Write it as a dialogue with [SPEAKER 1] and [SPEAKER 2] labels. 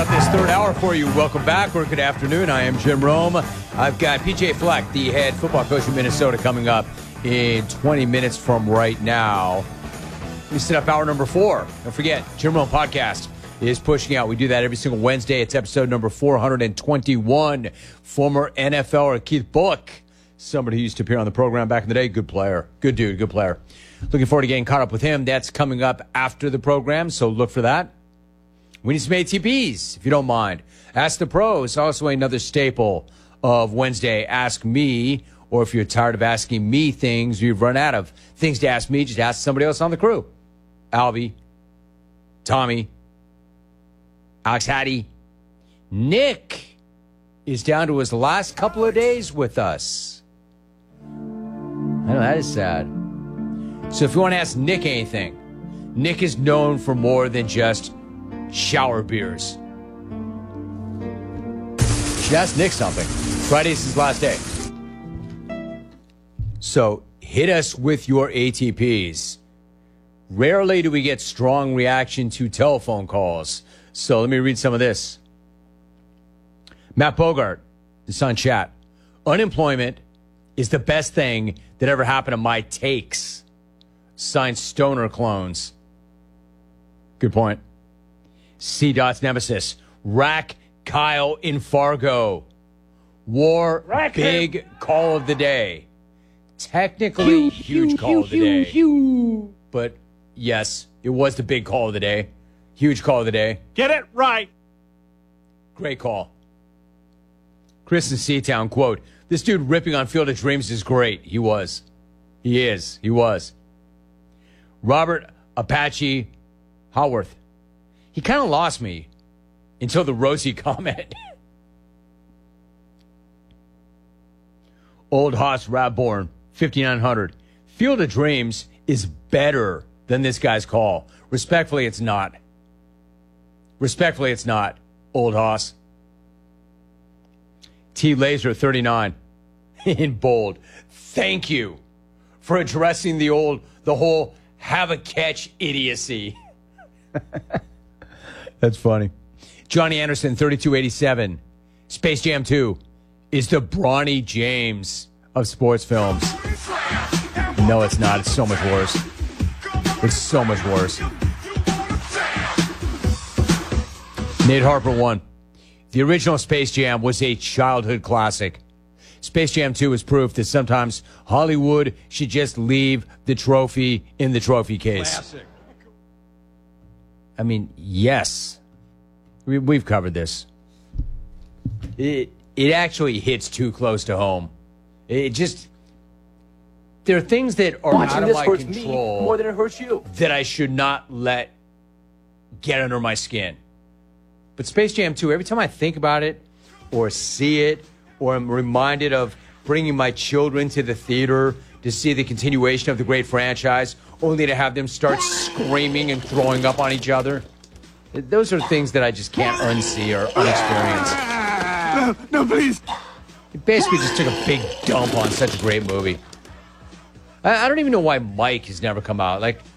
[SPEAKER 1] out this third hour for you. Welcome back or good afternoon. I am Jim Rome. I've got PJ Fleck, the head football coach in Minnesota, coming up in 20 minutes from right now. We set up hour number 4. Don't forget, Jim Rome Podcast is pushing out. We do that every single Wednesday. It's episode number 421. Former NFLer Keith Bulluck, somebody who used to appear on the program back in the day. Good player. Good dude. Good player. Looking forward to getting caught up with him. That's coming up after the program, so look for that. We need some ATPs, if you don't mind. Ask the Pros, also another staple of Wednesday. Ask me, or if you're tired of asking me things, you've run out of things to ask me, just ask somebody else on the crew. Albie, Tommy, Alex Hattie. Nick is down to his last couple of days with us. I know, that is sad. So if you want to ask Nick anything, Nick is known for more than just shower beers. Should ask Nick something. Friday's his last day. So hit us with your ATPs. Rarely do we get strong reaction to telephone calls. So let me read some of this. Matt Bogart, it's on chat. Unemployment is the best thing that ever happened to my takes. Signed Stoner Clones. Good point. C. Dot's nemesis. Rack Kyle in Fargo. War Rack big him. Call of the day. Technically huge call of the day. But yes, it was the big call of the day. Huge call of the day.
[SPEAKER 2] Get it right.
[SPEAKER 1] Great call. Chris in Seatown, quote, "This dude ripping on Field of Dreams is great." He was. He is. He was. Robert Apache Howarth. He kind of lost me until the Rosie comment. Old Haas Radborn, 5900. Field of Dreams is better than this guy's call. Respectfully, it's not. Respectfully, it's not. Old Haas. T. Laser, 39. In bold. Thank you for addressing the whole have a catch idiocy. That's funny. Johnny Anderson, 3287. Space Jam 2 is the Bronny James of sports films. No, it's not. It's so much worse. It's so much worse. Nate Harper 1. The original Space Jam was a childhood classic. Space Jam 2 is proof that sometimes Hollywood should just leave the trophy in the trophy case. Classic. I mean, yes. We've covered this. It actually hits too close to home. It just... There are things that are out of my control
[SPEAKER 3] more than it hurts you
[SPEAKER 1] that I should not let get under my skin. But Space Jam 2, every time I think about it or see it or I'm reminded of bringing my children to the theater to see the continuation of the great franchise, only to have them start screaming and throwing up on each other. Those are things that I just can't unsee or unexperience.
[SPEAKER 2] No, please.
[SPEAKER 1] It basically just took a big dump on such a great movie. I don't even know why Mike has never come out. Like,